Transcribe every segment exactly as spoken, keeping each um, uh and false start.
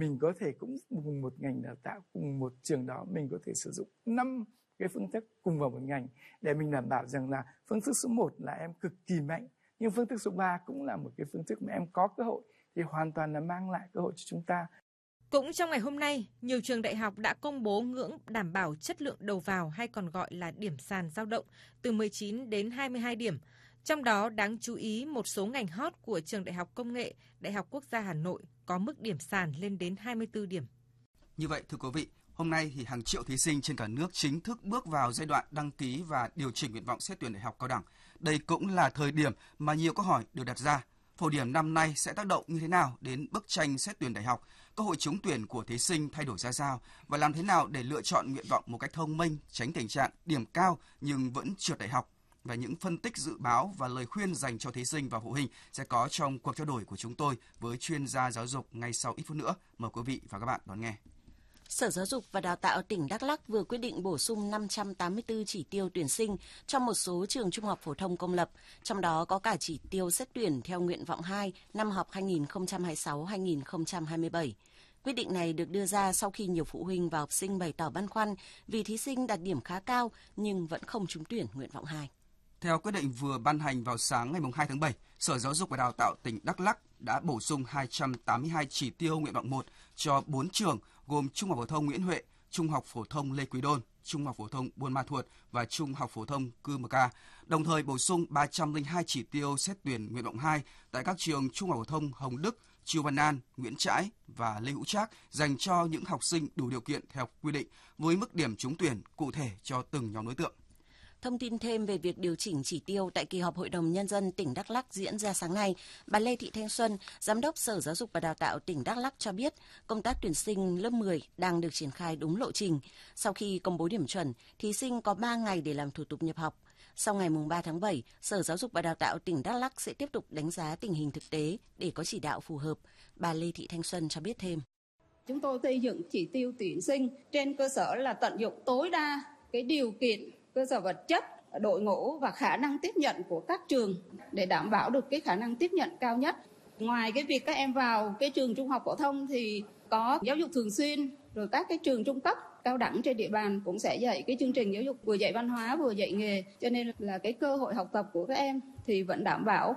mình có thể cũng cùng một ngành đào tạo, cùng một trường đó mình có thể sử dụng năm cái phương thức cùng vào một ngành để mình đảm bảo rằng là phương thức số một là em cực kỳ mạnh, nhưng phương thức số ba cũng là một cái phương thức mà em có cơ hội thì hoàn toàn là mang lại cơ hội cho chúng ta. Cũng trong ngày hôm nay, nhiều trường đại học đã công bố ngưỡng đảm bảo chất lượng đầu vào hay còn gọi là điểm sàn dao động từ mười chín đến hai mươi hai điểm. Trong đó đáng chú ý một số ngành hot của Trường Đại học Công nghệ, Đại học Quốc gia Hà Nội có mức điểm sàn lên đến hai mươi tư điểm. Như vậy thưa quý vị, hôm nay thì hàng triệu thí sinh trên cả nước chính thức bước vào giai đoạn đăng ký và điều chỉnh nguyện vọng xét tuyển đại học cao đẳng. Đây cũng là thời điểm mà nhiều câu hỏi được đặt ra. Phổ điểm năm nay sẽ tác động như thế nào đến bức tranh xét tuyển đại học, cơ hội trúng tuyển của thí sinh thay đổi ra sao và làm thế nào để lựa chọn nguyện vọng một cách thông minh, tránh tình trạng điểm cao nhưng vẫn trượt đại học. Và những phân tích dự báo và lời khuyên dành cho thí sinh và phụ huynh sẽ có trong cuộc trao đổi của chúng tôi với chuyên gia giáo dục ngay sau ít phút nữa. Mời quý vị và các bạn đón nghe. Sở Giáo dục và Đào tạo tỉnh Đắk Lắk vừa quyết định bổ sung năm trăm tám mươi tư chỉ tiêu tuyển sinh trong một số trường trung học phổ thông công lập, trong đó có cả chỉ tiêu xét tuyển theo nguyện vọng hai năm học hai nghìn không trăm hai mươi sáu hai nghìn không trăm hai mươi bảy. Quyết định này được đưa ra sau khi nhiều phụ huynh và học sinh bày tỏ băn khoăn vì thí sinh đạt điểm khá cao nhưng vẫn không trúng tuyển nguyện vọng hai. Theo quyết định vừa ban hành vào sáng ngày hai tháng bảy, Sở Giáo dục và Đào tạo tỉnh Đắk Lắk đã bổ sung hai trăm tám mươi hai chỉ tiêu nguyện vọng một cho bốn trường gồm Trung học phổ thông Nguyễn Huệ, Trung học phổ thông Lê Quý Đôn, Trung học phổ thông Buôn Ma Thuột và Trung học phổ thông Cư Mờ Ca, đồng thời bổ sung ba trăm lẻ hai chỉ tiêu xét tuyển nguyện vọng hai tại các trường Trung học phổ thông Hồng Đức, Chu Văn An, Nguyễn Trãi và Lê Hữu Trác dành cho những học sinh đủ điều kiện theo quy định với mức điểm trúng tuyển cụ thể cho từng nhóm đối tượng. Thông tin thêm về việc điều chỉnh chỉ tiêu tại kỳ họp Hội đồng Nhân dân tỉnh Đắk Lắk diễn ra sáng nay, bà Lê Thị Thanh Xuân, Giám đốc Sở Giáo dục và Đào tạo tỉnh Đắk Lắk cho biết công tác tuyển sinh lớp mười đang được triển khai đúng lộ trình. Sau khi công bố điểm chuẩn, thí sinh có ba ngày để làm thủ tục nhập học. Sau ngày ba tháng bảy, Sở Giáo dục và Đào tạo tỉnh Đắk Lắk sẽ tiếp tục đánh giá tình hình thực tế để có chỉ đạo phù hợp. Bà Lê Thị Thanh Xuân cho biết thêm. Chúng tôi xây dựng chỉ tiêu tuyển sinh trên cơ sở là tận dụng tối đa cái điều kiện cơ sở vật chất, đội ngũ và khả năng tiếp nhận của các trường để đảm bảo được cái khả năng tiếp nhận cao nhất. Ngoài cái việc các em vào cái trường trung học phổ thông thì có giáo dục thường xuyên, rồi các cái trường trung cấp cao đẳng trên địa bàn cũng sẽ dạy cái chương trình giáo dục vừa dạy văn hóa vừa dạy nghề, cho nên là cái cơ hội học tập của các em thì vẫn đảm bảo.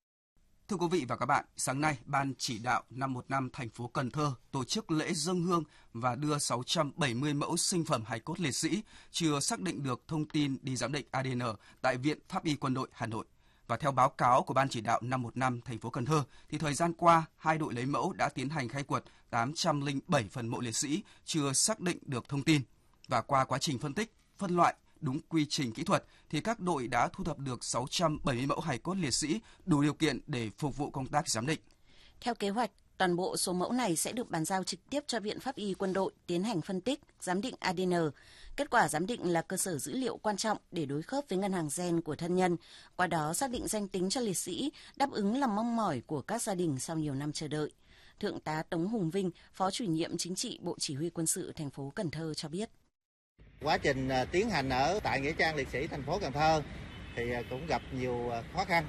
Thưa quý vị và các bạn, sáng nay, Ban chỉ đạo năm một năm thành phố Cần Thơ tổ chức lễ dâng hương và đưa sáu trăm bảy mươi mẫu sinh phẩm hài cốt liệt sĩ chưa xác định được thông tin đi giám định a đê en tại Viện Pháp y Quân đội Hà Nội. Và theo báo cáo của Ban chỉ đạo năm một năm thành phố Cần Thơ, thì thời gian qua, hai đội lấy mẫu đã tiến hành khai quật tám trăm lẻ bảy phần mộ liệt sĩ chưa xác định được thông tin. Và qua quá trình phân tích, phân loại, đúng quy trình kỹ thuật thì các đội đã thu thập được sáu trăm bảy mươi mẫu hài cốt liệt sĩ đủ điều kiện để phục vụ công tác giám định. Theo kế hoạch, toàn bộ số mẫu này sẽ được bàn giao trực tiếp cho Viện Pháp y Quân đội tiến hành phân tích, giám định a đê en. Kết quả giám định là cơ sở dữ liệu quan trọng để đối khớp với ngân hàng gen của thân nhân, qua đó xác định danh tính cho liệt sĩ, đáp ứng lòng mong mỏi của các gia đình sau nhiều năm chờ đợi. Thượng tá Tống Hùng Vinh, Phó Chủ nhiệm Chính trị Bộ Chỉ huy Quân sự thành phố Cần Thơ cho biết. Quá trình tiến hành ở tại Nghĩa trang liệt sĩ thành phố Cần Thơ thì cũng gặp nhiều khó khăn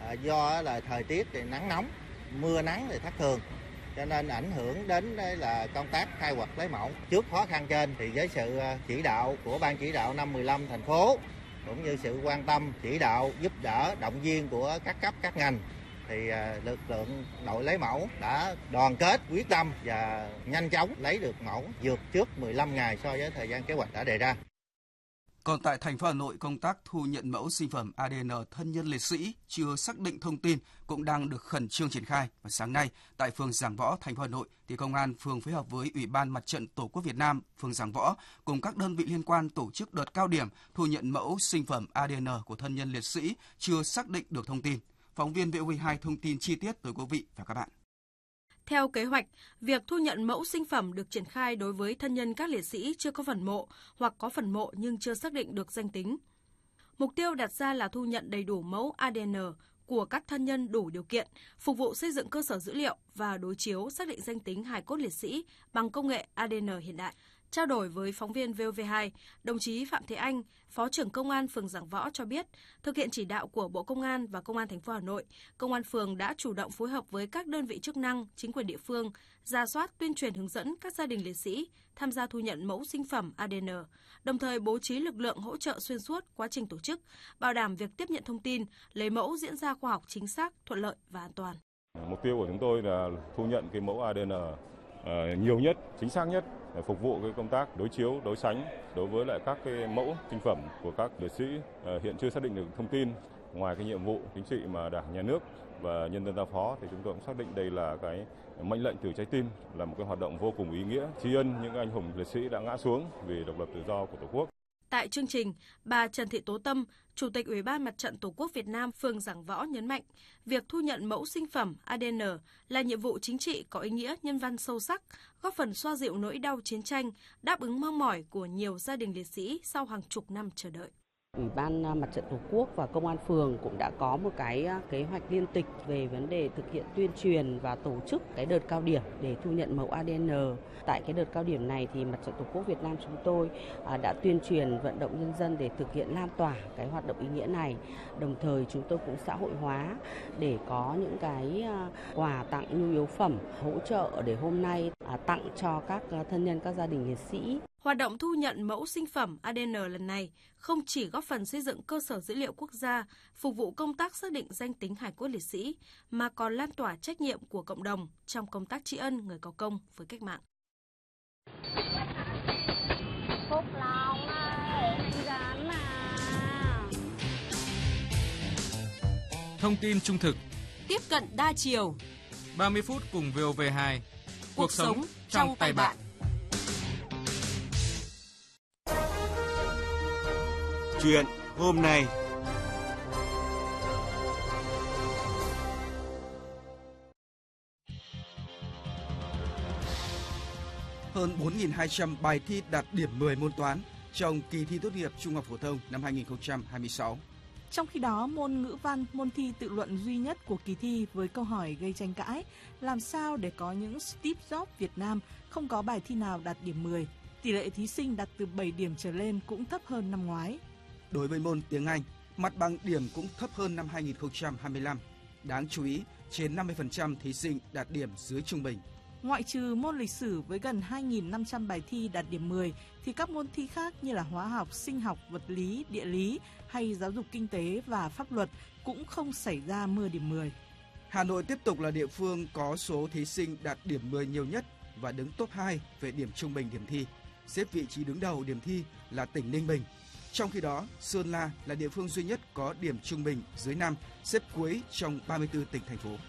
do là thời tiết thì nắng nóng, mưa nắng thì thất thường, cho nên ảnh hưởng đến là công tác khai quật lấy mẫu. Trước khó khăn trên thì với sự chỉ đạo của Ban chỉ đạo năm mười lăm thành phố cũng như sự quan tâm chỉ đạo giúp đỡ động viên của các cấp các ngành thì lực lượng đội lấy mẫu đã đoàn kết, quyết tâm và nhanh chóng lấy được mẫu, vượt trước mười lăm ngày so với thời gian kế hoạch đã đề ra. Còn tại thành phố Hà Nội, công tác thu nhận mẫu sinh phẩm a đê en thân nhân liệt sĩ chưa xác định thông tin cũng đang được khẩn trương triển khai. Và sáng nay, tại phường Giảng Võ, thành phố Hà Nội, thì công an phường phối hợp với Ủy ban Mặt trận Tổ quốc Việt Nam, phường Giảng Võ cùng các đơn vị liên quan tổ chức đợt cao điểm thu nhận mẫu sinh phẩm a đê en của thân nhân liệt sĩ chưa xác định được thông tin. Phóng viên vê o vê hai thông tin chi tiết tới quý vị và các bạn. Theo kế hoạch, việc thu nhận mẫu sinh phẩm được triển khai đối với thân nhân các liệt sĩ chưa có phần mộ hoặc có phần mộ nhưng chưa xác định được danh tính. Mục tiêu đặt ra là thu nhận đầy đủ mẫu a đê en của các thân nhân đủ điều kiện, phục vụ xây dựng cơ sở dữ liệu và đối chiếu xác định danh tính hài cốt liệt sĩ bằng công nghệ a đê en hiện đại. Trao đổi với phóng viên vê o vê hai, đồng chí Phạm Thế Anh, Phó trưởng Công an phường Giảng Võ cho biết, thực hiện chỉ đạo của Bộ Công an và Công an thành phố Hà Nội, Công an phường đã chủ động phối hợp với các đơn vị chức năng, chính quyền địa phương, rà soát tuyên truyền hướng dẫn các gia đình liệt sĩ tham gia thu nhận mẫu sinh phẩm a đê en, đồng thời bố trí lực lượng hỗ trợ xuyên suốt quá trình tổ chức, bảo đảm việc tiếp nhận thông tin, lấy mẫu diễn ra khoa học chính xác, thuận lợi và an toàn. Mục tiêu của chúng tôi là thu nhận cái mẫu a đê en uh, nhiều nhất, chính xác nhất, để phục vụ cái công tác đối chiếu, đối sánh đối với lại các cái mẫu sinh phẩm của các liệt sĩ uh, hiện chưa xác định được thông tin. Ngoài cái nhiệm vụ chính trị mà Đảng, Nhà nước và nhân dân giao phó thì chúng tôi cũng xác định đây là cái mệnh lệnh từ trái tim, là một cái hoạt động vô cùng ý nghĩa, tri ân những anh hùng liệt sĩ đã ngã xuống vì độc lập tự do của Tổ quốc. Tại chương trình, bà Trần Thị Tố Tâm, Chủ tịch Ủy ban Mặt trận Tổ quốc Việt Nam phường Giảng Võ nhấn mạnh, việc thu nhận mẫu sinh phẩm a đê en là nhiệm vụ chính trị có ý nghĩa nhân văn sâu sắc, góp phần xoa dịu nỗi đau chiến tranh, đáp ứng mong mỏi của nhiều gia đình liệt sĩ sau hàng chục năm chờ đợi. Ủy ban Mặt trận Tổ quốc và Công an phường cũng đã có một cái kế hoạch liên tịch về vấn đề thực hiện tuyên truyền và tổ chức cái đợt cao điểm để thu nhận mẫu a đê en. Tại cái đợt cao điểm này thì Mặt trận Tổ quốc Việt Nam chúng tôi đã tuyên truyền vận động nhân dân để thực hiện lan tỏa cái hoạt động ý nghĩa này. Đồng thời chúng tôi cũng xã hội hóa để có những cái quà tặng nhu yếu phẩm hỗ trợ để hôm nay tặng cho các thân nhân các gia đình liệt sĩ. Hoạt động thu nhận mẫu sinh phẩm a đê en lần này không chỉ góp phần xây dựng cơ sở dữ liệu quốc gia, phục vụ công tác xác định danh tính hài cốt liệt sĩ, mà còn lan tỏa trách nhiệm của cộng đồng trong công tác tri ân người có công với cách mạng. Phúc Long ơi, gắn à. Thông tin trung thực, tiếp cận đa chiều, ba mươi phút cùng vê o vê hai. Cuộc, Cuộc sống trong tay bạn. Chuyện hôm nay. Hơn bốn nghìn hai trăm bài thi đạt điểm mười môn toán trong kỳ thi tốt nghiệp trung học phổ thông năm hai nghìn không trăm hai mươi sáu. Trong khi đó, môn ngữ văn, môn thi tự luận duy nhất của kỳ thi với câu hỏi gây tranh cãi, làm sao để có những Steve Jobs Việt Nam không có bài thi nào đạt điểm mười, tỷ lệ thí sinh đạt từ bảy điểm trở lên cũng thấp hơn năm ngoái. Đối với môn tiếng Anh, mặt bằng điểm cũng thấp hơn năm hai nghìn không trăm hai mươi lăm. Đáng chú ý, trên năm mươi phần trăm thí sinh đạt điểm dưới trung bình. Ngoại trừ môn lịch sử với gần hai nghìn năm trăm bài thi đạt điểm mười, thì các môn thi khác như là hóa học, sinh học, vật lý, địa lý hay giáo dục kinh tế và pháp luật cũng không xảy ra mưa điểm mười. Hà Nội tiếp tục là địa phương có số thí sinh đạt điểm mười nhiều nhất và đứng top hai về điểm trung bình điểm thi. Xếp vị trí đứng đầu điểm thi là tỉnh Ninh Bình. Trong khi đó, Sơn La là địa phương duy nhất có điểm trung bình dưới năm, xếp cuối trong ba mươi tư tỉnh, thành phố.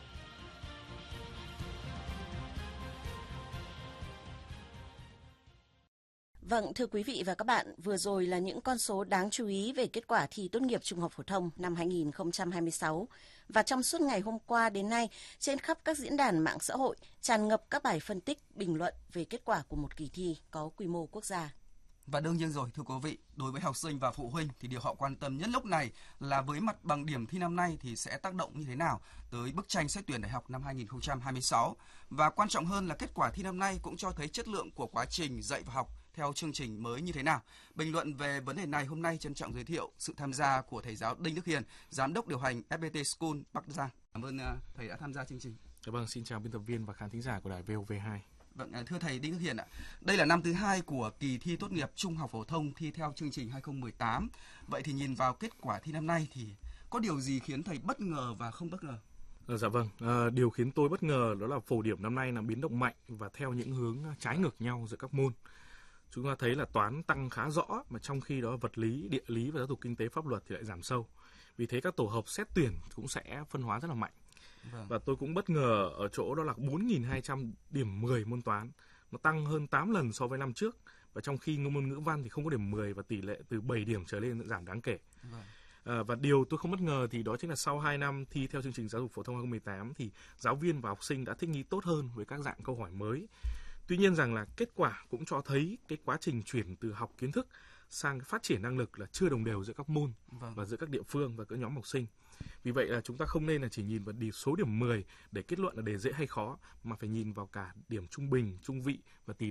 Vâng, thưa quý vị và các bạn, vừa rồi là những con số đáng chú ý về kết quả thi tốt nghiệp trung học phổ thông năm hai nghìn không trăm hai mươi sáu. Và trong suốt ngày hôm qua đến nay, trên khắp các diễn đàn mạng xã hội tràn ngập các bài phân tích, bình luận về kết quả của một kỳ thi có quy mô quốc gia. Và đương nhiên rồi, thưa quý vị, đối với học sinh và phụ huynh thì điều họ quan tâm nhất lúc này là với mặt bằng điểm thi năm nay thì sẽ tác động như thế nào tới bức tranh xét tuyển đại học năm hai nghìn không trăm hai mươi sáu. Và quan trọng hơn là kết quả thi năm nay cũng cho thấy chất lượng của quá trình dạy và học theo chương trình mới như thế nào. Bình luận về vấn đề này hôm nay trân trọng giới thiệu sự tham gia của thầy giáo Đinh Đức Hiền, giám đốc điều hành ép pê tê School Bắc Giang. Cảm ơn thầy đã tham gia chương trình. Vâng, xin chào biên tập viên và khán thính giả của đài vê o vê hai. Vâng, thưa thầy Đinh Đức Hiền ạ, đây là năm thứ hai của kỳ thi tốt nghiệp trung học phổ thông thi theo chương trình hai không một tám. Vậy thì nhìn vào kết quả thi năm nay thì có điều gì khiến thầy bất ngờ và không bất ngờ? À, dạ vâng, à, điều khiến tôi bất ngờ đó là phổ điểm năm nay là biến động mạnh và theo những hướng trái ngược nhau giữa các môn. Chúng ta thấy là toán tăng khá rõ, mà trong khi đó vật lý, địa lý và giáo dục kinh tế pháp luật thì lại giảm sâu. Vì thế các tổ hợp xét tuyển cũng sẽ phân hóa rất là mạnh. Vâng. Và tôi cũng bất ngờ ở chỗ đó là bốn nghìn hai trăm điểm mười môn toán, nó tăng hơn tám lần so với năm trước. Và trong khi môn ngữ văn thì không có điểm mười và tỷ lệ từ bảy điểm trở lên giảm đáng kể. Vâng. À, và điều tôi không bất ngờ thì đó chính là sau hai năm thi theo chương trình giáo dục phổ thông hai không một tám thì giáo viên và học sinh đã thích nghi tốt hơn với các dạng câu hỏi mới. Tuy nhiên rằng là kết quả cũng cho thấy cái quá trình chuyển từ học kiến thức sang phát triển năng lực là chưa đồng đều giữa các môn. Vâng. Và giữa các địa phương và các nhóm học sinh. Vì vậy là chúng ta không nên là chỉ nhìn vào số điểm mười để kết luận là đề dễ hay khó, mà phải nhìn vào cả điểm trung bình, trung vị và tỷ lệ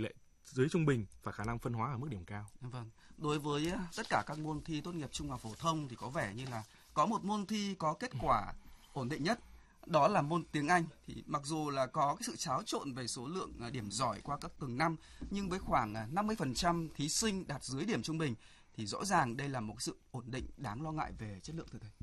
dưới trung bình và khả năng phân hóa ở mức điểm cao. Vâng. Đối với tất cả các môn thi tốt nghiệp trung học phổ thông thì có vẻ như là có một môn thi có kết quả ổn định nhất, đó là môn tiếng Anh. Thì mặc dù là có cái sự xáo trộn về số lượng điểm giỏi qua các từng năm, nhưng với khoảng năm mươi phần trăm thí sinh đạt dưới điểm trung bình thì rõ ràng đây là một sự ổn định đáng lo ngại về chất lượng, thưa thầy.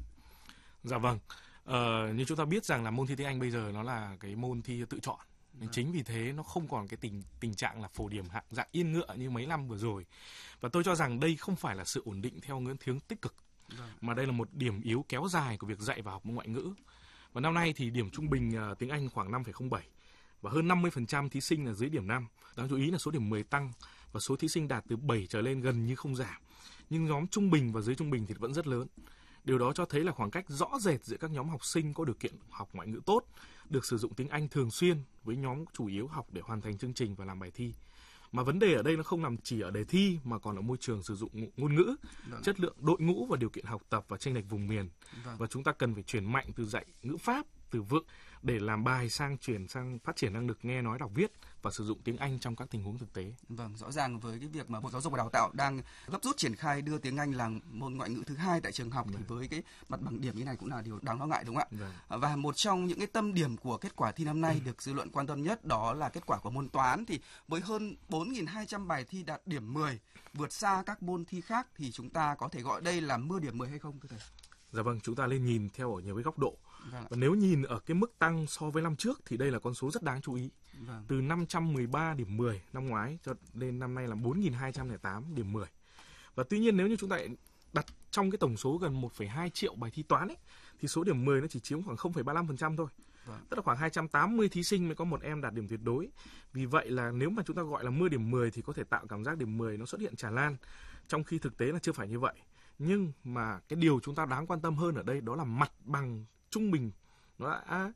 Dạ vâng. Ờ, như chúng ta biết rằng là môn thi tiếng Anh bây giờ nó là cái môn thi tự chọn. Nên chính vì thế nó không còn cái tình tình trạng là phổ điểm hạng dạng yên ngựa như mấy năm vừa rồi. Và tôi cho rằng đây không phải là sự ổn định theo hướng tích cực, mà đây là một điểm yếu kéo dài của việc dạy và học môn ngoại ngữ. Và năm nay thì điểm trung bình uh, tiếng Anh khoảng năm phẩy không bảy và hơn năm mươi phần trăm thí sinh là dưới điểm năm. Đáng chú ý là số điểm mười tăng và số thí sinh đạt từ bảy trở lên gần như không giảm. Nhưng nhóm trung bình và dưới trung bình thì vẫn rất lớn. Điều đó cho thấy là khoảng cách rõ rệt giữa các nhóm học sinh có điều kiện học ngoại ngữ tốt, được sử dụng tiếng Anh thường xuyên với nhóm chủ yếu học để hoàn thành chương trình và làm bài thi. Mà vấn đề ở đây nó không nằm chỉ ở đề thi mà còn ở môi trường sử dụng ngôn ngữ, vâng. chất lượng đội ngũ và điều kiện học tập và chênh lệch vùng miền. Vâng. Và chúng ta cần phải chuyển mạnh từ dạy ngữ pháp, từ vựng để làm bài sang chuyển sang phát triển năng lực nghe nói đọc viết và sử dụng tiếng Anh trong các tình huống thực tế. Vâng, rõ ràng với cái việc mà Bộ Giáo dục và Đào tạo đang gấp rút triển khai đưa tiếng Anh là môn ngoại ngữ thứ hai tại trường học, vâng. thì với cái mặt bằng điểm như này cũng là điều đáng lo ngại, đúng không ạ? Vâng. Và một trong những cái tâm điểm của kết quả thi năm nay ừ. được dư luận quan tâm nhất đó là kết quả của môn toán. Thì với hơn bốn nghìn hai trăm bài thi đạt điểm mười, vượt xa các môn thi khác, thì chúng ta có thể gọi đây là mưa điểm mười hay không, thưa thầy? Dạ vâng, chúng ta nên nhìn theo ở nhiều cái góc độ. Vâng. Và nếu nhìn ở cái mức tăng so với năm trước thì đây là con số rất đáng chú ý. Vâng. Từ năm trăm mười ba điểm mười năm ngoái cho đến năm nay là bốn nghìn hai trăm lẻ tám điểm mười. Và tuy nhiên nếu như chúng ta đặt trong cái tổng số gần một phẩy hai triệu bài thi toán ấy, thì số điểm mười nó chỉ chiếm khoảng không phẩy ba mươi lăm phần trăm thôi. Vâng. Tức là khoảng hai trăm tám mươi thí sinh mới có một em đạt điểm tuyệt đối. Vì vậy là nếu mà chúng ta gọi là mưa điểm mười thì có thể tạo cảm giác điểm mười nó xuất hiện tràn lan, trong khi thực tế là chưa phải như vậy. Nhưng mà cái điều chúng ta đáng quan tâm hơn ở đây đó là mặt bằng trung bình nó đã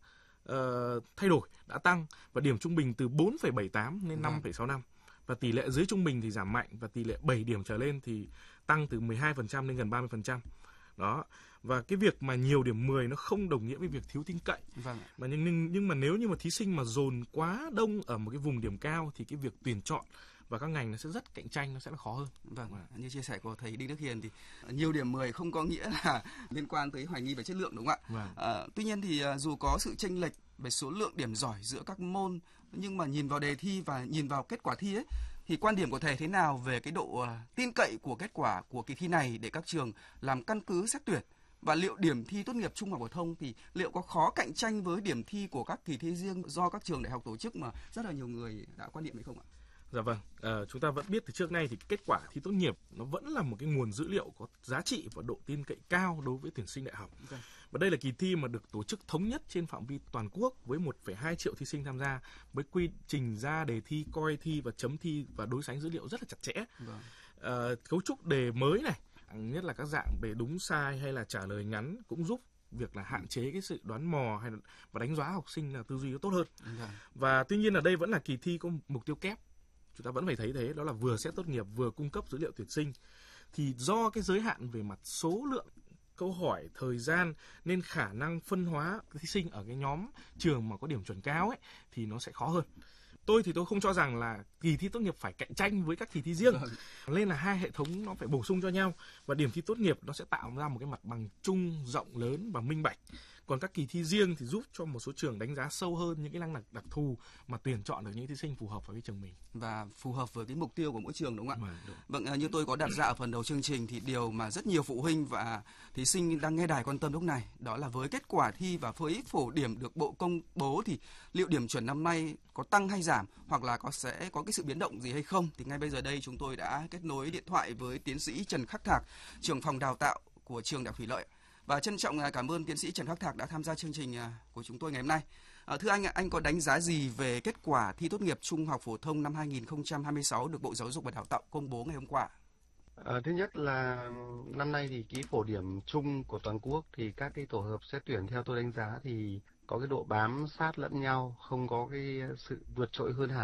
uh, thay đổi, đã tăng, và điểm trung bình từ bốn phẩy bảy tám lên năm phẩy sáu năm. Và tỷ lệ dưới trung bình thì giảm mạnh, và tỷ lệ bảy điểm trở lên thì tăng từ mười hai phần trăm lên gần ba mươi phần trăm. Đó. Và cái việc mà nhiều điểm mười nó không đồng nghĩa với việc thiếu tin cậy. Vâng. Mà nhưng, nhưng nhưng mà nếu như mà thí sinh mà dồn quá đông ở một cái vùng điểm cao thì cái việc tuyển chọn và các ngành nó sẽ rất cạnh tranh, nó sẽ là khó hơn. Vâng, vâng. Như chia sẻ của thầy Đinh Đức Hiền thì nhiều điểm mười không có nghĩa là liên quan tới hoài nghi về chất lượng, đúng không ạ? Vâng. À, tuy nhiên thì dù có sự chênh lệch về số lượng điểm giỏi giữa các môn, nhưng mà nhìn vào đề thi và nhìn vào kết quả thi ấy, thì quan điểm của thầy thế nào về cái độ uh, tin cậy của kết quả của kỳ thi này để các trường làm căn cứ xét tuyển? Và liệu điểm thi tốt nghiệp trung học phổ thông thì liệu có khó cạnh tranh với điểm thi của các kỳ thi riêng do các trường đại học tổ chức mà rất là nhiều người đã quan điểm hay không ạ? Dạ vâng, à, chúng ta vẫn biết từ trước nay thì kết quả thi tốt nghiệp nó vẫn là một cái nguồn dữ liệu có giá trị và độ tin cậy cao đối với tuyển sinh đại học. Okay. Và đây là kỳ thi mà được tổ chức thống nhất trên phạm vi toàn quốc với một phẩy hai triệu thí sinh tham gia, với quy trình ra đề thi, coi thi và chấm thi và đối sánh dữ liệu rất là chặt chẽ. Vâng. À, cấu trúc đề mới này, nhất là các dạng về đúng sai hay là trả lời ngắn cũng giúp việc là hạn chế cái sự đoán mò hay là, và đánh giá học sinh là tư duy nó tốt hơn. Okay. Và tuy nhiên ở đây vẫn là kỳ thi có mục tiêu kép. Chúng ta vẫn phải thấy thế, đó là vừa xét tốt nghiệp vừa cung cấp dữ liệu tuyển sinh. Thì do cái giới hạn về mặt số lượng câu hỏi, thời gian nên khả năng phân hóa thí sinh ở cái nhóm trường mà có điểm chuẩn cao ấy thì nó sẽ khó hơn. Tôi thì tôi không cho rằng là kỳ thi tốt nghiệp phải cạnh tranh với các kỳ thi riêng. Nên là hai hệ thống nó phải bổ sung cho nhau, và điểm thi tốt nghiệp nó sẽ tạo ra một cái mặt bằng chung rộng lớn và minh bạch. Còn các kỳ thi riêng thì giúp cho một số trường đánh giá sâu hơn những cái năng lực đặc thù mà tuyển chọn được những thí sinh phù hợp với trường mình và phù hợp với cái mục tiêu của mỗi trường, đúng không ạ? Vâng, như tôi có đặt ra ở phần đầu chương trình thì điều mà rất nhiều phụ huynh và thí sinh đang nghe đài quan tâm lúc này đó là với kết quả thi và với phổ điểm được Bộ công bố thì liệu điểm chuẩn năm nay có tăng hay giảm, hoặc là có sẽ có cái sự biến động gì hay không? Thì ngay bây giờ đây chúng tôi đã kết nối điện thoại với tiến sĩ Trần Khắc Thạc, trưởng phòng đào tạo của trường Đại học Thủy Lợi. Và trân trọng cảm ơn tiến sĩ Trần Khắc Thạc đã tham gia chương trình của chúng tôi ngày hôm nay. À, thưa anh, anh có đánh giá gì về kết quả thi tốt nghiệp trung học phổ thông năm hai không hai sáu được Bộ Giáo dục và Đào tạo công bố ngày hôm qua? À, thứ nhất là năm nay thì cái phổ điểm chung của toàn quốc thì các cái tổ hợp xét tuyển theo tôi đánh giá thì có cái độ bám sát lẫn nhau, không có cái sự vượt trội hơn hẳn.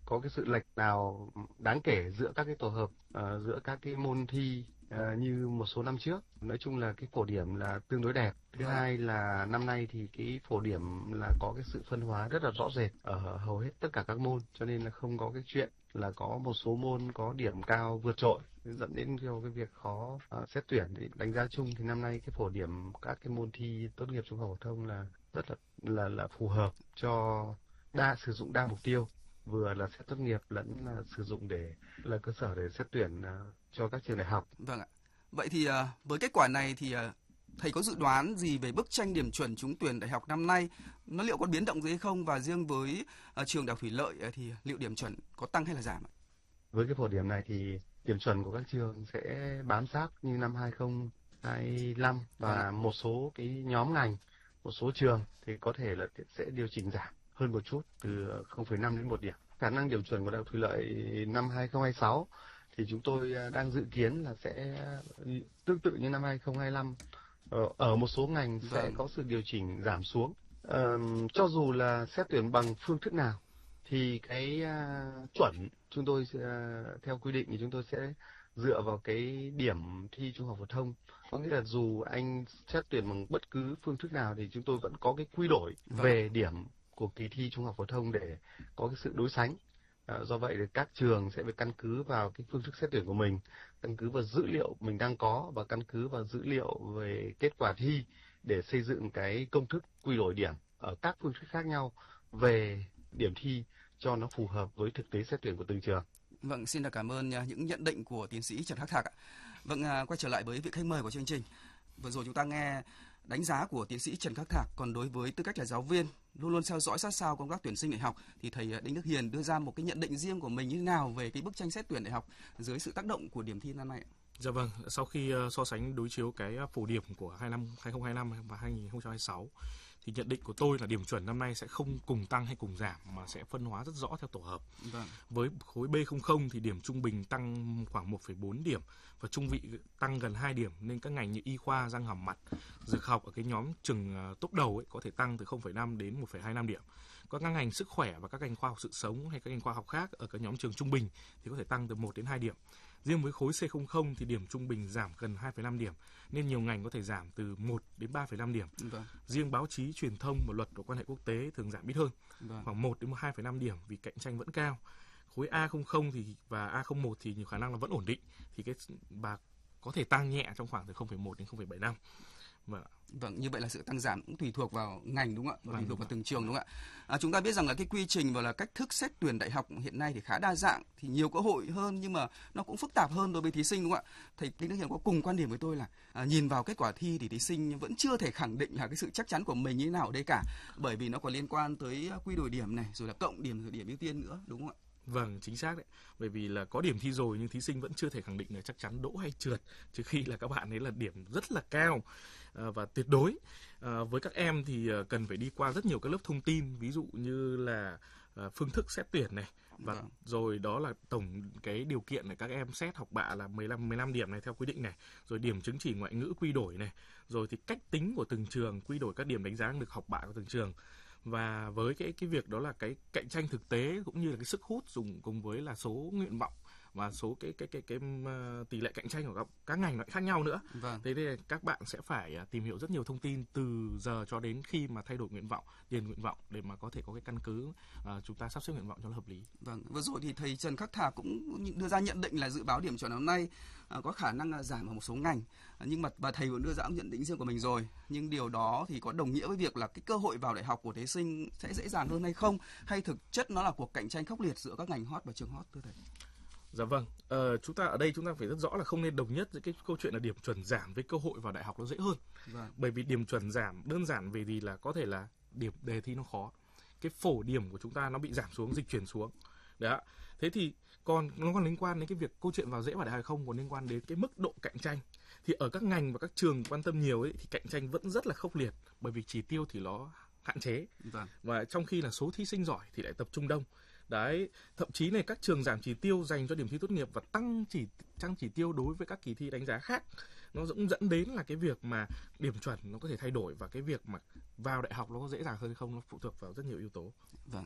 có cái sự lệch nào đáng kể giữa các cái tổ hợp, uh, giữa các cái môn thi uh, như một số năm trước. Nói chung là cái phổ điểm là tương đối đẹp. Thứ Vâng. hai là năm nay thì cái phổ điểm là có cái sự phân hóa rất là rõ rệt ở hầu hết tất cả các môn, cho nên là không có cái chuyện là có một số môn có điểm cao vượt trội dẫn đến cho cái việc khó uh, xét tuyển. Thì đánh giá chung thì năm nay cái phổ điểm các cái môn thi tốt nghiệp trung học phổ thông là rất là là là phù hợp cho đa sử dụng đa mục tiêu, vừa là xét tốt nghiệp lẫn là sử dụng để là cơ sở để xét tuyển uh, cho các trường đại học. Vâng ạ. Vậy thì uh, với kết quả này thì uh, thầy có dự đoán gì về bức tranh điểm chuẩn trúng tuyển đại học năm nay? Nó liệu có biến động gì hay không? Và riêng với uh, trường Đại học Thủy Lợi uh, thì liệu điểm chuẩn có tăng hay là giảm ạ? Với cái phổ điểm này thì điểm chuẩn của các trường sẽ bám sát như năm hai không hai lăm và một số cái nhóm ngành, một số trường thì có thể là sẽ điều chỉnh giảm hơn một chút từ không phẩy năm đến một điểm. Khả năng điểm chuẩn của Đại học Thủy Lợi năm hai không hai sáu thì chúng tôi đang dự kiến là sẽ tương tự như năm hai không hai lăm, ở, ở một số ngành sẽ Vâng. có sự điều chỉnh giảm xuống. Ờ, cho dù là xét tuyển bằng phương thức nào thì cái uh, chuẩn chúng tôi uh, theo quy định thì chúng tôi sẽ dựa vào cái điểm thi trung học phổ thông. Có nghĩa là dù anh xét tuyển bằng bất cứ phương thức nào thì chúng tôi vẫn có cái quy đổi Vâng. về điểm của kỳ thi trung học phổ thông để có cái sự đối sánh. À, do vậy thì các trường sẽ phải căn cứ vào cái phương thức xét tuyển của mình, căn cứ vào dữ liệu mình đang có và căn cứ vào dữ liệu về kết quả thi để xây dựng cái công thức quy đổi điểm ở các phương thức khác nhau về điểm thi cho nó phù hợp với thực tế xét tuyển của từng trường. Vâng, xin được cảm ơn uh, những nhận định của tiến sĩ Trần Khắc Thạc ạ. Vâng, uh, quay trở lại với vị khách mời của chương trình. Vừa rồi chúng ta nghe đánh giá của tiến sĩ Trần Khắc Thạc, còn đối với tư cách là giáo viên luôn luôn theo dõi sát sao công tác tuyển sinh đại học thì thầy Đinh Đức Hiền đưa ra một cái nhận định riêng của mình như thế nào về cái bức tranh xét tuyển đại học dưới sự tác động của điểm thi năm nay ạ? Dạ vâng, sau khi uh, so sánh đối chiếu cái uh, phổ điểm của hai năm hai không hai lăm và hai không hai sáu thì nhận định của tôi là điểm chuẩn năm nay sẽ không cùng tăng hay cùng giảm mà sẽ phân hóa rất rõ theo tổ hợp. Vâng. Với khối B không không thì điểm trung bình tăng khoảng một phẩy bốn điểm và trung vị tăng gần hai điểm, nên các ngành như y khoa, răng hàm mặt, dược học ở cái nhóm trường uh, top đầu ấy có thể tăng từ không phẩy năm đến một phẩy hai năm điểm. Còn các ngành sức khỏe và các ngành khoa học sự sống hay các ngành khoa học khác ở các nhóm trường trung bình thì có thể tăng từ một đến hai điểm. Riêng với khối C không không thì điểm trung bình giảm gần hai phẩy năm điểm, nên nhiều ngành có thể giảm từ một đến ba phẩy năm điểm. Vâng. Riêng báo chí, truyền thông và luật và quan hệ quốc tế thường giảm ít hơn, Vâng. khoảng một đến hai phẩy năm điểm vì cạnh tranh vẫn cao. Khối A không không thì và A không một thì nhiều khả năng là vẫn ổn định, thì cái và có thể tăng nhẹ trong khoảng từ không phẩy một đến không phẩy bảy năm. Vâng. Vâng, như vậy là sự tăng giảm cũng tùy thuộc vào ngành đúng không ạ? Vâng, tùy thuộc vào từng trường đúng không ạ? À, chúng ta biết rằng là cái quy trình và là cách thức xét tuyển đại học hiện nay thì khá đa dạng, thì nhiều cơ hội hơn nhưng mà nó cũng phức tạp hơn đối với thí sinh đúng không ạ? Thầy Đinh Đức Hiền có cùng quan điểm với tôi là à, nhìn vào kết quả thi thì thí sinh vẫn chưa thể khẳng định là cái sự chắc chắn của mình như thế nào ở đây cả, bởi vì nó còn liên quan tới quy đổi điểm này, rồi là cộng điểm, rồi điểm ưu tiên nữa đúng không ạ? Vâng, chính xác đấy. Bởi vì là có điểm thi rồi nhưng thí sinh vẫn chưa thể khẳng định là chắc chắn đỗ hay trượt, trừ khi là các bạn ấy là điểm rất là cao à, và tuyệt đối. À, với các em thì cần phải đi qua rất nhiều các lớp thông tin, ví dụ như là à, phương thức xét tuyển này, và Vâng. rồi đó là tổng cái điều kiện này các em xét học bạ là mười lăm mười lăm điểm này theo quy định này, rồi điểm chứng chỉ ngoại ngữ quy đổi này, rồi thì cách tính của từng trường quy đổi các điểm đánh giá năng lực học bạ của từng trường. Và với cái cái việc đó là cái cạnh tranh thực tế cũng như là cái sức hút dùng cùng với là số nguyện vọng và số cái cái cái cái, cái uh, tỷ lệ cạnh tranh của các, các ngành lại khác nhau nữa. Vâng. Thế nên các bạn sẽ phải uh, tìm hiểu rất nhiều thông tin từ giờ cho đến khi mà thay đổi nguyện vọng, điền nguyện vọng để mà có thể có cái căn cứ uh, chúng ta sắp xếp nguyện vọng cho nó hợp lý. Vâng, vừa rồi thì thầy Trần Khắc Thạc cũng đưa ra nhận định là dự báo điểm chuẩn năm nay uh, có khả năng là giảm ở một số ngành, uh, nhưng mà và thầy cũng đưa ra nhận định riêng của mình rồi. Nhưng điều đó thì có đồng nghĩa với việc là cái cơ hội vào đại học của thí sinh sẽ dễ dàng hơn hay không, hay thực chất nó là cuộc cạnh tranh khốc liệt giữa các ngành hot và trường hot thưa thầy? Dạ vâng, ờ, chúng ta ở đây chúng ta phải rất rõ là không nên đồng nhất với cái câu chuyện là điểm chuẩn giảm với cơ hội vào đại học nó dễ hơn. Vâng. Bởi vì điểm chuẩn giảm đơn giản về gì là có thể là điểm đề thi nó khó, cái phổ điểm của chúng ta nó bị giảm xuống, dịch chuyển xuống. Đấy. Thế thì còn nó còn liên quan đến cái việc câu chuyện vào dễ vào đại học hay không, còn liên quan đến cái mức độ cạnh tranh. Thì ở các ngành và các trường quan tâm nhiều ấy thì cạnh tranh vẫn rất là khốc liệt, bởi vì chỉ tiêu thì nó hạn chế. Vâng. Và trong khi là số thí sinh giỏi thì lại tập trung đông. Đấy, thậm chí này các trường giảm chỉ tiêu dành cho điểm thi tốt nghiệp và tăng chỉ tăng chỉ tiêu đối với các kỳ thi đánh giá khác. Nó cũng dẫn đến là cái việc mà điểm chuẩn nó có thể thay đổi, và cái việc mà vào đại học nó có dễ dàng hơn hay không nó phụ thuộc vào rất nhiều yếu tố. Vâng.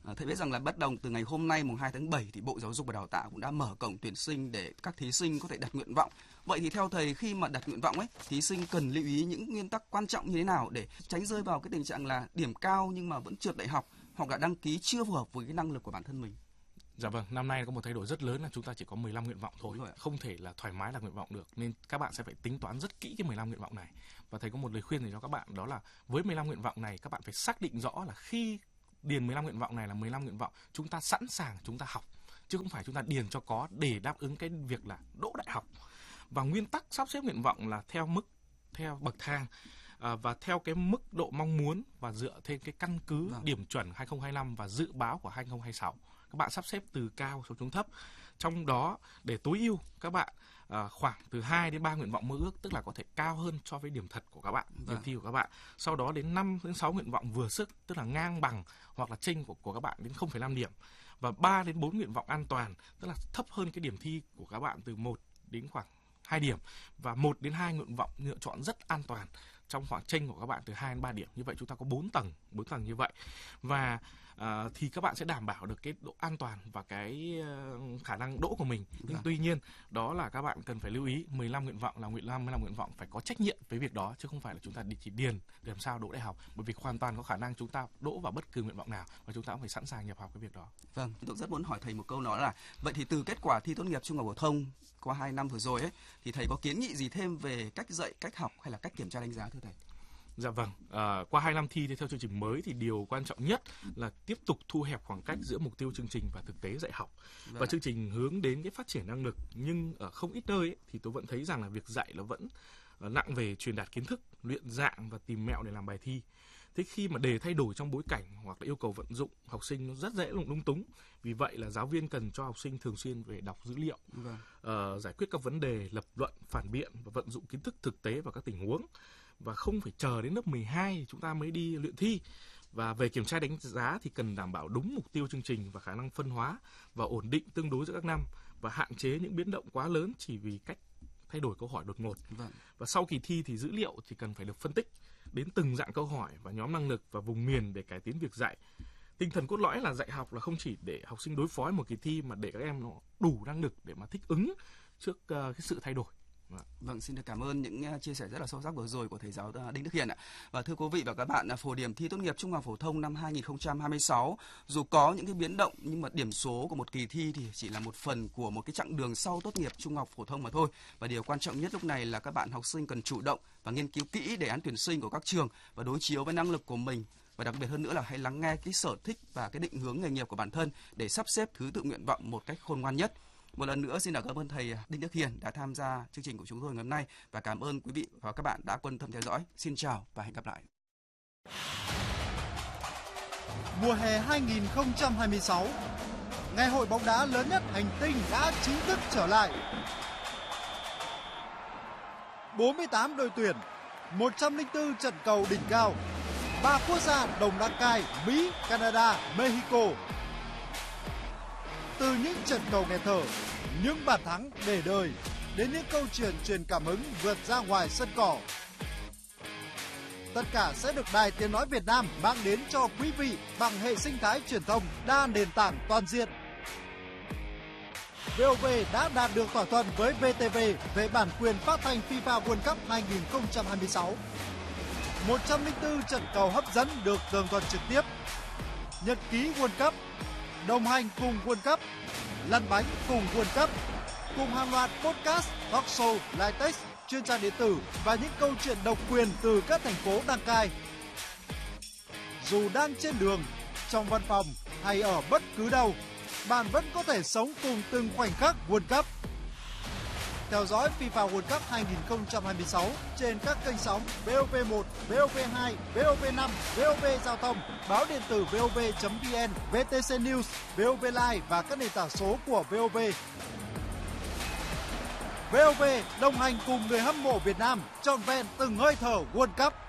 À, thầy biết rằng là bắt đầu từ ngày hôm nay mùng hai tháng bảy thì Bộ Giáo dục và Đào tạo cũng đã mở cổng tuyển sinh để các thí sinh có thể đặt nguyện vọng. Vậy thì theo thầy, khi mà đặt nguyện vọng ấy, thí sinh cần lưu ý những nguyên tắc quan trọng như thế nào để tránh rơi vào cái tình trạng là điểm cao nhưng mà vẫn trượt đại học, hoặc là đăng ký chưa phù hợp với cái năng lực của bản thân mình? Dạ vâng, năm nay có một thay đổi rất lớn là chúng ta chỉ có mười lăm nguyện vọng thôi, không thể là thoải mái đặt nguyện vọng được, nên các bạn sẽ phải tính toán rất kỹ cái mười lăm nguyện vọng này. Và thầy có một lời khuyên dành cho các bạn, đó là với mười lăm nguyện vọng này các bạn phải xác định rõ là khi điền mười lăm nguyện vọng này là mười lăm nguyện vọng chúng ta sẵn sàng chúng ta học, chứ không phải chúng ta điền cho có để đáp ứng cái việc là đỗ đại học. Và nguyên tắc sắp xếp nguyện vọng là theo mức, theo bậc thang à, và theo cái mức độ mong muốn và dựa trên cái căn cứ vâng. điểm chuẩn hai không hai lăm và dự báo của hai không hai sáu. Các bạn sắp xếp từ cao xuống thấp. Trong đó để tối ưu các bạn à, khoảng từ hai đến ba nguyện vọng mơ ước, tức là có thể cao hơn so với điểm thật của các bạn, điểm vâng. thi của các bạn. Sau đó đến năm đến sáu nguyện vọng vừa sức, tức là ngang bằng hoặc là chênh của, của các bạn đến không phẩy năm điểm. Và ba đến bốn nguyện vọng an toàn, tức là thấp hơn cái điểm thi của các bạn từ một đến khoảng hai điểm, và một đến hai nguyện vọng lựa chọn rất an toàn trong khoảng chênh của các bạn từ hai đến ba điểm. Như vậy chúng ta có bốn tầng, bốn tầng như vậy. Và à, thì các bạn sẽ đảm bảo được cái độ an toàn và cái uh, khả năng đỗ của mình. Nhưng tuy nhiên, đó là các bạn cần phải lưu ý mười lăm nguyện vọng là mười lăm nguyện vọng phải có trách nhiệm với việc đó, chứ không phải là chúng ta chỉ điền để làm sao đỗ đại học, bởi vì hoàn toàn có khả năng chúng ta đỗ vào bất cứ nguyện vọng nào và chúng ta cũng phải sẵn sàng nhập học cái việc đó. Vâng, tôi rất muốn hỏi thầy một câu đó là vậy thì từ kết quả thi tốt nghiệp trung học phổ thông qua hai năm vừa rồi ấy, thì thầy có kiến nghị gì thêm về cách dạy, cách học hay là cách kiểm tra đánh giá thưa thầy? Dạ vâng, à, qua hai năm thi thì theo chương trình mới thì điều quan trọng nhất là tiếp tục thu hẹp khoảng cách giữa mục tiêu chương trình và thực tế dạy học. Vâng. Và chương trình hướng đến cái phát triển năng lực, nhưng ở không ít nơi ấy, thì tôi vẫn thấy rằng là việc dạy nó vẫn nặng về truyền đạt kiến thức, luyện dạng và tìm mẹo để làm bài thi. Thế khi mà đề thay đổi trong bối cảnh hoặc là yêu cầu vận dụng, học sinh nó rất dễ lung túng. Vì vậy là giáo viên cần cho học sinh thường xuyên về đọc dữ liệu, vâng. uh, giải quyết các vấn đề, lập luận, phản biện và vận dụng kiến thức thực tế vào các tình huống. Và không phải chờ đến lớp mười hai chúng ta mới đi luyện thi. Và về kiểm tra đánh giá thì cần đảm bảo đúng mục tiêu chương trình và khả năng phân hóa và ổn định tương đối giữa các năm, và hạn chế những biến động quá lớn chỉ vì cách thay đổi câu hỏi đột ngột. Vâng. Và sau kỳ thi thì dữ liệu thì cần phải được phân tích đến từng dạng câu hỏi và nhóm năng lực và vùng miền để cải tiến việc dạy. Tinh thần cốt lõi là dạy học là không chỉ để học sinh đối phó một kỳ thi, mà để các em nó đủ năng lực để mà thích ứng trước uh, cái sự thay đổi. Vâng, xin được cảm ơn những chia sẻ rất là sâu sắc vừa rồi của thầy giáo Đinh Đức Hiền ạ. Và thưa quý vị và các bạn, phổ điểm thi tốt nghiệp trung học phổ thông năm hai không hai sáu dù có những cái biến động, nhưng mà điểm số của một kỳ thi thì chỉ là một phần của một cái chặng đường sau tốt nghiệp trung học phổ thông mà thôi. Và điều quan trọng nhất lúc này là các bạn học sinh cần chủ động và nghiên cứu kỹ đề án tuyển sinh của các trường và đối chiếu với năng lực của mình. Và đặc biệt hơn nữa là hãy lắng nghe cái sở thích và cái định hướng nghề nghiệp của bản thân để sắp xếp thứ tự nguyện vọng một cách khôn ngoan nhất. Một lần nữa xin cảm ơn thầy Đinh Đức Hiền đã tham gia chương trình của chúng tôi ngày hôm nay, và cảm ơn quý vị và các bạn đã quan tâm theo dõi. Xin chào và hẹn gặp lại. Mùa hè hai không hai sáu, ngày hội bóng đá lớn nhất hành tinh đã chính thức trở lại. bốn mươi tám đội tuyển, một trăm lẻ bốn trận cầu đỉnh cao, ba quốc gia đồng đăng cai Mỹ, Canada, Mexico. Từ những trận cầu nghẹt thở, những bàn thắng để đời, đến những câu chuyện truyền cảm hứng vượt ra ngoài sân cỏ. Tất cả sẽ được Đài Tiếng nói Việt Nam mang đến cho quý vị bằng hệ sinh thái truyền thông đa nền tảng toàn diện. vê o vê đã đạt được thỏa thuận với vê tê vê về bản quyền phát thanh FIFA World Cup hai không hai sáu. một trăm lẻ bốn trận cầu hấp dẫn được tường thuật trực tiếp. Nhật ký World Cup, đồng hành cùng World Cup, lăn bánh cùng World Cup, cùng hàng loạt podcast, talk show, live text, chuyên trang điện tử và những câu chuyện độc quyền từ các thành phố đăng cai. Dù đang trên đường, trong văn phòng hay ở bất cứ đâu, bạn vẫn có thể sống cùng từng khoảnh khắc World Cup. Theo dõi FIFA World Cup hai không hai sáu trên các kênh sóng vê o vê một, vê o vê hai, vê o vê năm, vê o vê Giao thông, báo điện tử vê o vê chấm vê en, vê tê xê News, vê o vê Live và các nền tảng số của vê o vê. vê o vê đồng hành cùng người hâm mộ Việt Nam trọn vẹn từng hơi thở World Cup.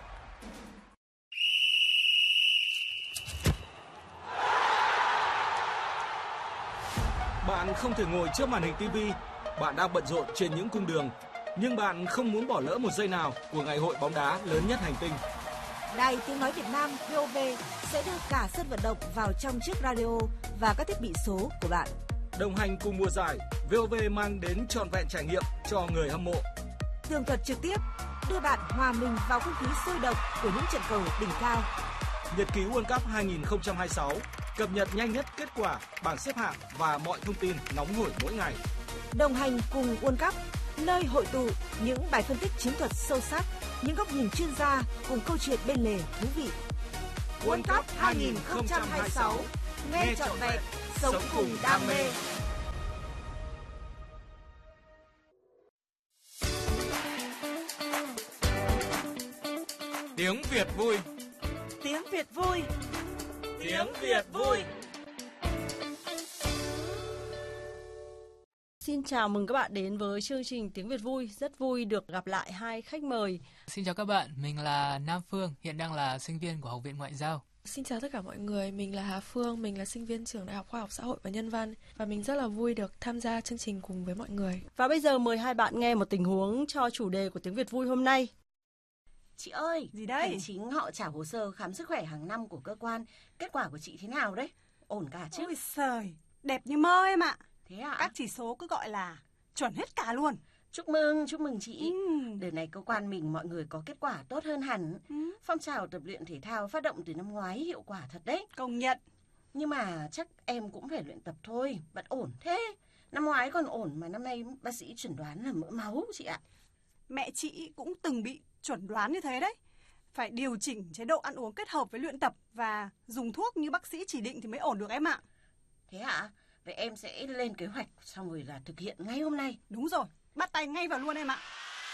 Bạn không thể ngồi trước màn hình ti vi, bạn đang bận rộn trên những cung đường, nhưng bạn không muốn bỏ lỡ một giây nào của ngày hội bóng đá lớn nhất hành tinh. Đài Tiếng nói Việt Nam vê o vê sẽ đưa cả sân vận động vào trong chiếc radio và các thiết bị số của bạn. Đồng hành cùng mùa giải, vê o vê mang đến trọn vẹn trải nghiệm cho người hâm mộ. Tường thuật trực tiếp, đưa bạn hòa mình vào không khí sôi động của những trận cầu đỉnh cao. Nhật ký World Cup hai không hai sáu, cập nhật nhanh nhất kết quả, bảng xếp hạng và mọi thông tin nóng hổi mỗi ngày. Đồng hành cùng World Cup, nơi hội tụ những bài phân tích chiến thuật sâu sắc, những góc nhìn chuyên gia cùng câu chuyện bên lề thú vị. World Cup hai không hai sáu, nghe trọn vẹn, sống cùng đam mê. Tiếng Việt vui. Tiếng Việt vui. Tiếng Việt vui. Xin chào mừng các bạn đến với chương trình Tiếng Việt vui. Rất vui được gặp lại hai khách mời. Xin chào các bạn, mình là Nam Phương, hiện đang là sinh viên của Học viện Ngoại giao. Xin chào tất cả mọi người, mình là Hà Phương, mình là sinh viên trường Đại học Khoa học Xã hội và Nhân văn và mình rất là vui được tham gia chương trình cùng với mọi người. Và bây giờ mời hai bạn nghe một tình huống cho chủ đề của Tiếng Việt vui hôm nay. Chị ơi, gì đây? Hành chính họ trả hồ sơ khám sức khỏe hàng năm của cơ quan, kết quả của chị thế nào đấy? Ổn cả chứ? Ôi trời, đẹp như mơ em ạ. Thế ạ? Các chỉ số cứ gọi là chuẩn hết cả luôn. Chúc mừng, chúc mừng chị. Ừ. Đợt này cơ quan mình mọi người có kết quả tốt hơn hẳn. Ừ. Phong trào tập luyện thể thao phát động từ năm ngoái hiệu quả thật đấy. Công nhận. Nhưng mà chắc em cũng phải luyện tập thôi, vẫn ổn thế. Năm ngoái còn ổn mà năm nay bác sĩ chẩn đoán là mỡ máu chị ạ. Mẹ chị cũng từng bị chuẩn đoán như thế đấy. Phải điều chỉnh chế độ ăn uống kết hợp với luyện tập và dùng thuốc như bác sĩ chỉ định thì mới ổn được em ạ. Thế ạ? Vậy em sẽ lên kế hoạch xong rồi là thực hiện ngay hôm nay. Đúng rồi, bắt tay ngay vào luôn em ạ.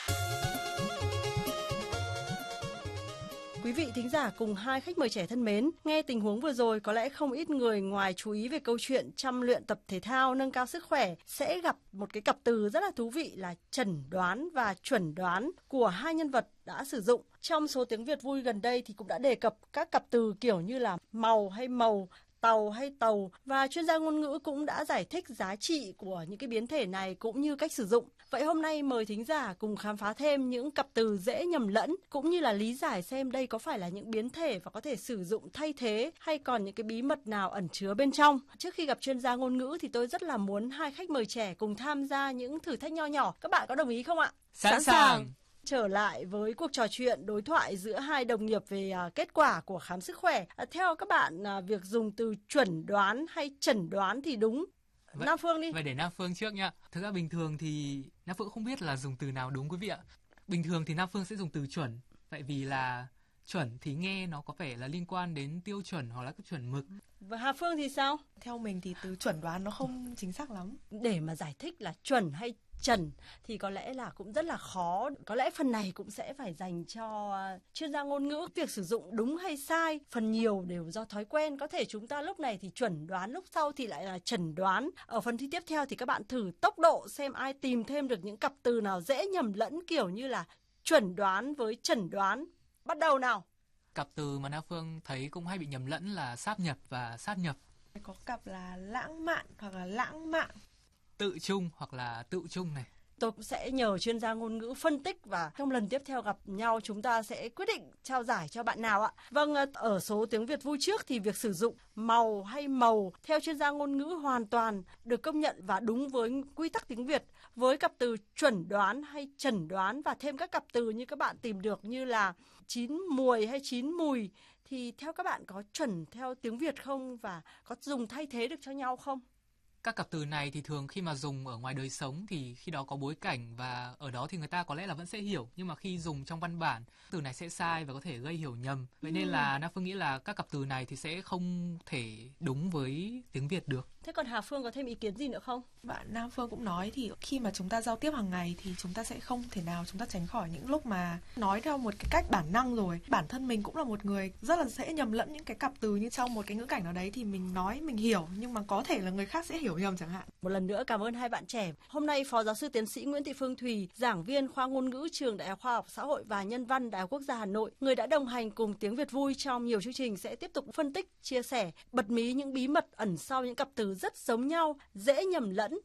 Quý vị thính giả cùng hai khách mời trẻ thân mến, nghe tình huống vừa rồi có lẽ không ít người ngoài chú ý về câu chuyện chăm luyện tập thể thao nâng cao sức khỏe sẽ gặp một cái cặp từ rất là thú vị là chẩn đoán và chuẩn đoán của hai nhân vật đã sử dụng. Trong số Tiếng Việt vui gần đây thì cũng đã đề cập các cặp từ kiểu như là màu hay màu, tàu hay tàu và chuyên gia ngôn ngữ cũng đã giải thích giá trị của những cái biến thể này cũng như cách sử dụng. Vậy hôm nay mời thính giả cùng khám phá thêm những cặp từ dễ nhầm lẫn cũng như là lý giải xem đây có phải là những biến thể và có thể sử dụng thay thế hay còn những cái bí mật nào ẩn chứa bên trong. Trước khi gặp chuyên gia ngôn ngữ thì tôi rất là muốn hai khách mời trẻ cùng tham gia những thử thách nho nhỏ. Các bạn có đồng ý không ạ? Sẵn, Sẵn sàng. Trở lại với cuộc trò chuyện đối thoại giữa hai đồng nghiệp về uh, kết quả của khám sức khỏe. Uh, theo các bạn, uh, việc dùng từ chuẩn đoán hay chẩn đoán thì đúng? Vậy, Nam Phương đi. Vậy để Nam Phương trước nha. Thực ra bình thường thì Nam Phương không biết là dùng từ nào đúng quý vị ạ. Bình thường thì Nam Phương sẽ dùng từ chuẩn. Tại vì là chuẩn thì nghe nó có vẻ là liên quan đến tiêu chuẩn hoặc là cái chuẩn mực. Và Hà Phương thì sao? Theo mình thì từ chuẩn đoán nó không chính xác lắm. Để mà giải thích là chuẩn hay trần thì có lẽ là cũng rất là khó. Có lẽ phần này cũng sẽ phải dành cho chuyên gia ngôn ngữ. Việc sử dụng đúng hay sai phần nhiều đều do thói quen. Có thể chúng ta lúc này thì chuẩn đoán, lúc sau thì lại là chẩn đoán. Ở phần thi tiếp theo thì các bạn thử tốc độ xem ai tìm thêm được những cặp từ nào dễ nhầm lẫn kiểu như là chuẩn đoán với chẩn đoán. Bắt đầu nào. Cặp từ mà Nam Phương thấy cũng hay bị nhầm lẫn là sáp nhập và sát nhập. Có cặp là lãng mạn hoặc là lãng mạn. Tự chung hoặc là tự chung này. Tôi cũng sẽ nhờ chuyên gia ngôn ngữ phân tích và trong lần tiếp theo gặp nhau chúng ta sẽ quyết định trao giải cho bạn nào ạ. Vâng, ở số Tiếng Việt vui trước thì việc sử dụng màu hay màu theo chuyên gia ngôn ngữ hoàn toàn được công nhận và đúng với quy tắc tiếng Việt. Với cặp từ chuẩn đoán hay chẩn đoán và thêm các cặp từ như các bạn tìm được như là chín muồi hay chín mùi thì theo các bạn có chuẩn theo tiếng Việt không và có dùng thay thế được cho nhau không? Các cặp từ này thì thường khi mà dùng ở ngoài đời sống thì khi đó có bối cảnh và ở đó thì người ta có lẽ là vẫn sẽ hiểu. Nhưng mà khi dùng trong văn bản, từ này sẽ sai và có thể gây hiểu nhầm. Vậy nên là Nam Phương nghĩ là các cặp từ này thì sẽ không thể đúng với tiếng Việt được. Thế còn Hà Phương có thêm ý kiến gì nữa không? Bạn Nam Phương cũng nói thì khi mà chúng ta giao tiếp hàng ngày thì chúng ta sẽ không thể nào chúng ta tránh khỏi những lúc mà nói theo một cái cách bản năng rồi. Bản thân mình cũng là một người rất là dễ nhầm lẫn những cái cặp từ như trong một cái ngữ cảnh nào đấy thì mình nói mình hiểu nhưng mà có thể là người khác sẽ hiểu nhầm chẳng hạn. Một lần nữa cảm ơn hai bạn trẻ. Hôm nay Phó Giáo sư Tiến sĩ Nguyễn Thị Phương Thùy, giảng viên khoa ngôn ngữ trường Đại học Khoa học Xã hội và Nhân văn Đại học Quốc gia Hà Nội, người đã đồng hành cùng Tiếng Việt vui trong nhiều chương trình sẽ tiếp tục phân tích, chia sẻ, bật mí những bí mật ẩn sau những cặp từ rất giống nhau, dễ nhầm lẫn.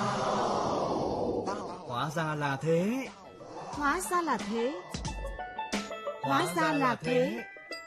Hóa ra là thế. Hóa ra là thế. Hóa ra là thế.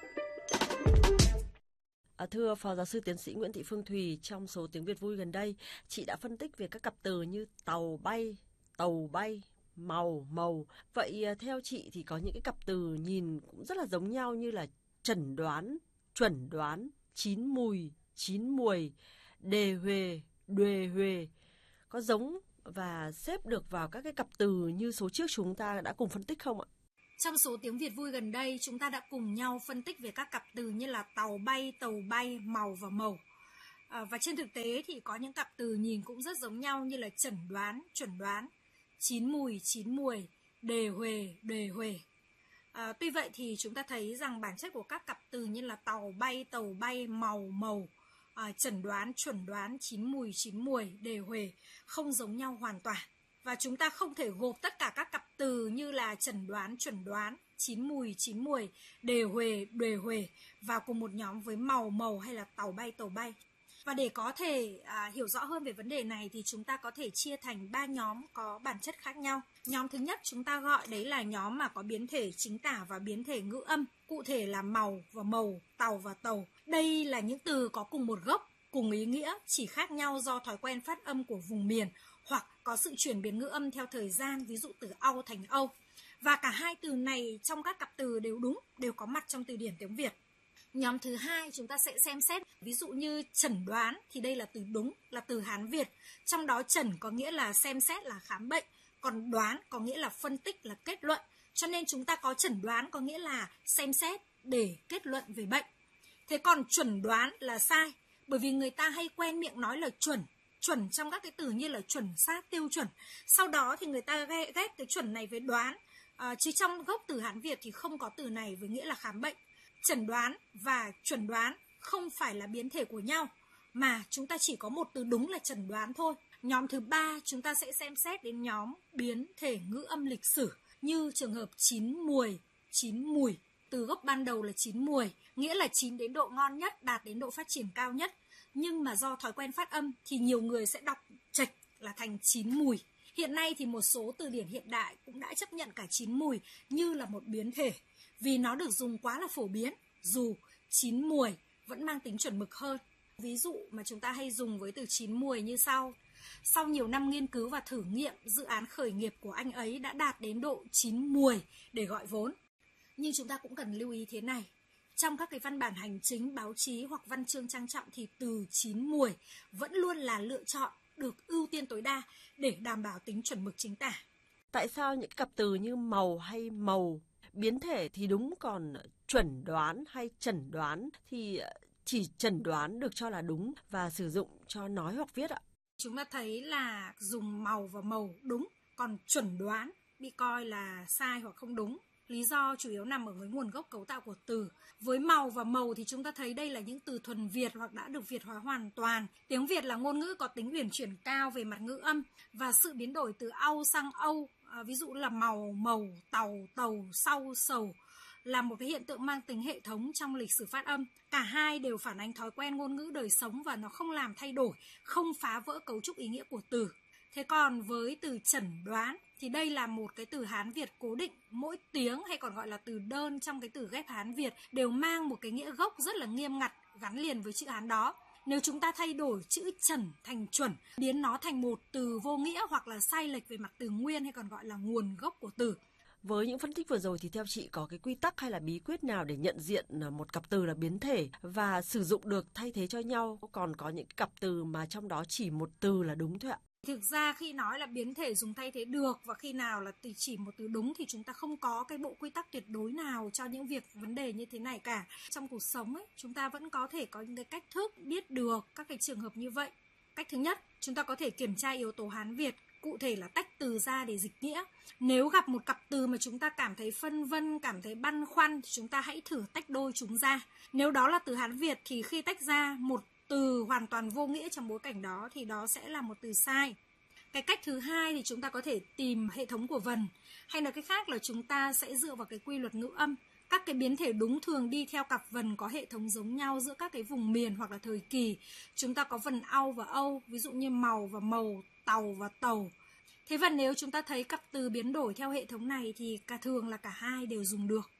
À, thưa Phó Giáo sư Tiến sĩ Nguyễn Thị Phương Thùy, trong số Tiếng Việt vui gần đây, chị đã phân tích về các cặp từ như tàu bay, tàu bay, màu, màu. Vậy theo chị thì có những cái cặp từ nhìn cũng rất là giống nhau như là chẩn đoán, chuẩn đoán, chín mùi, chín muồi, đề huề, đuề huề. Có giống và xếp được vào các cái cặp từ như số trước chúng ta đã cùng phân tích không ạ? Trong số Tiếng Việt vui gần đây, chúng ta đã cùng nhau phân tích về các cặp từ như là tàu bay, tàu bay, màu và màu. À, và trên thực tế thì có những cặp từ nhìn cũng rất giống nhau như là chẩn đoán, chuẩn đoán, chín mùi, chín muồi, đề huề, đề huề. À, tuy vậy thì chúng ta thấy rằng bản chất của các cặp từ như là tàu bay, tàu bay, màu, màu, à, chẩn đoán, chuẩn đoán, chín mùi, chín muồi, đề huề không giống nhau hoàn toàn. Và chúng ta không thể gộp tất cả các cặp từ như là chẩn đoán, chuẩn đoán, chín mùi, chín muồi, đề huề, đề huề vào cùng một nhóm với màu, màu hay là tàu bay, tàu bay. Và để có thể à, hiểu rõ hơn về vấn đề này thì chúng ta có thể chia thành ba nhóm có bản chất khác nhau. Nhóm thứ nhất chúng ta gọi đấy là nhóm mà có biến thể chính tả và biến thể ngữ âm, cụ thể là màu và màu, tàu và tàu. Đây là những từ có cùng một gốc, cùng ý nghĩa, chỉ khác nhau do thói quen phát âm của vùng miền hoặc có sự chuyển biến ngữ âm theo thời gian, ví dụ từ Âu thành Âu. Và cả hai từ này trong các cặp từ đều đúng, đều có mặt trong từ điển tiếng Việt. Nhóm thứ hai chúng ta sẽ xem xét, ví dụ như chẩn đoán thì đây là từ đúng, là từ Hán Việt. Trong đó chẩn có nghĩa là xem xét, là khám bệnh, còn đoán có nghĩa là phân tích, là kết luận. Cho nên chúng ta có chẩn đoán có nghĩa là xem xét để kết luận về bệnh. Thế còn chuẩn đoán là sai, bởi vì người ta hay quen miệng nói là chuẩn. Chuẩn trong các cái từ như là chuẩn xác, tiêu chuẩn. Sau đó thì người ta ghép cái chuẩn này với đoán. À, chứ trong gốc từ Hán Việt thì không có từ này với nghĩa là khám bệnh. Chẩn đoán và chuẩn đoán không phải là biến thể của nhau, mà chúng ta chỉ có một từ đúng là chẩn đoán thôi. Nhóm thứ ba chúng ta sẽ xem xét đến nhóm biến thể ngữ âm lịch sử, như trường hợp chín muồi, chín mùi. Từ gốc ban đầu là chín muồi, nghĩa là chín đến độ ngon nhất, đạt đến độ phát triển cao nhất. Nhưng mà do thói quen phát âm thì nhiều người sẽ đọc chệch là thành chín mùi. Hiện nay thì một số từ điển hiện đại cũng đã chấp nhận cả chín mùi như là một biến thể, vì nó được dùng quá là phổ biến, dù chín muồi vẫn mang tính chuẩn mực hơn. Ví dụ mà chúng ta hay dùng với từ chín muồi như sau. Sau nhiều năm nghiên cứu và thử nghiệm, dự án khởi nghiệp của anh ấy đã đạt đến độ chín muồi để gọi vốn. Nhưng chúng ta cũng cần lưu ý thế này. Trong các cái văn bản hành chính, báo chí hoặc văn chương trang trọng thì từ chín muồi vẫn luôn là lựa chọn được ưu tiên tối đa để đảm bảo tính chuẩn mực chính tả. Tại sao những cặp từ như màu hay màu, biến thể thì đúng, còn chuẩn đoán hay chẩn đoán thì chỉ chẩn đoán được cho là đúng và sử dụng cho nói hoặc viết ạ? Chúng ta thấy là dùng màu và màu đúng, còn chuẩn đoán bị coi là sai hoặc không đúng. Lý do chủ yếu nằm ở cái nguồn gốc cấu tạo của từ. Với màu và màu thì chúng ta thấy đây là những từ thuần Việt hoặc đã được Việt hóa hoàn toàn. Tiếng Việt là ngôn ngữ có tính uyển chuyển cao về mặt ngữ âm, và sự biến đổi từ Âu sang Âu, à, ví dụ là màu, màu, tàu, tàu, sau, sầu, là một cái hiện tượng mang tính hệ thống trong lịch sử phát âm. Cả hai đều phản ánh thói quen ngôn ngữ đời sống và nó không làm thay đổi, không phá vỡ cấu trúc ý nghĩa của từ. Thế còn với từ chẩn đoán thì đây là một cái từ Hán Việt cố định, mỗi tiếng hay còn gọi là từ đơn trong cái từ ghép Hán Việt đều mang một cái nghĩa gốc rất là nghiêm ngặt gắn liền với chữ Hán đó. Nếu chúng ta thay đổi chữ chẩn thành chuẩn, biến nó thành một từ vô nghĩa hoặc là sai lệch về mặt từ nguyên hay còn gọi là nguồn gốc của từ. Với những phân tích vừa rồi thì theo chị có cái quy tắc hay là bí quyết nào để nhận diện một cặp từ là biến thể và sử dụng được thay thế cho nhau? Còn có những cặp từ mà trong đó chỉ một từ là đúng thôi ạ? Thực ra khi nói là biến thể dùng thay thế được và khi nào là chỉ một từ đúng thì chúng ta không có cái bộ quy tắc tuyệt đối nào cho những việc vấn đề như thế này cả. Trong cuộc sống ấy, chúng ta vẫn có thể có những cái cách thức biết được các cái trường hợp như vậy. Cách thứ nhất, chúng ta có thể kiểm tra yếu tố Hán Việt, cụ thể là tách từ ra để dịch nghĩa. Nếu gặp một cặp từ mà chúng ta cảm thấy phân vân, cảm thấy băn khoăn thì chúng ta hãy thử tách đôi chúng ra. Nếu đó là từ Hán Việt thì khi tách ra một từ hoàn toàn vô nghĩa trong bối cảnh đó thì đó sẽ là một từ sai. Cái cách thứ hai thì chúng ta có thể tìm hệ thống của vần, hay nói cách khác là chúng ta sẽ dựa vào cái quy luật ngữ âm. Các cái biến thể đúng thường đi theo cặp vần có hệ thống giống nhau giữa các cái vùng miền hoặc là thời kỳ. Chúng ta có vần Âu và Âu, ví dụ như màu và màu, tàu và tàu. Thế và nếu chúng ta thấy cặp từ biến đổi theo hệ thống này thì cả thường là cả hai đều dùng được.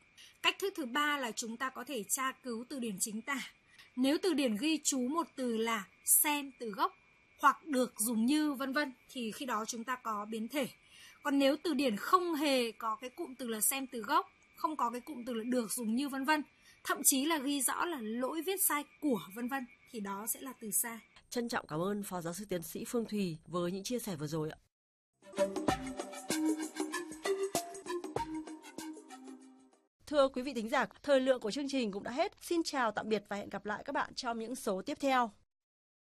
Cách thức thứ ba là chúng ta có thể tra cứu từ điển chính tả. Nếu từ điển ghi chú một từ là xem từ gốc hoặc được dùng như vân vân thì khi đó chúng ta có biến thể. Còn nếu từ điển không hề có cái cụm từ là xem từ gốc, không có cái cụm từ là được dùng như vân vân, thậm chí là ghi rõ là lỗi viết sai của vân vân thì đó sẽ là từ sai. Trân trọng cảm ơn Phó Giáo sư Tiến sĩ Phương Thùy với những chia sẻ vừa rồi ạ. Thưa quý vị thính giả, thời lượng của chương trình cũng đã hết. Xin chào tạm biệt và hẹn gặp lại các bạn trong những số tiếp theo.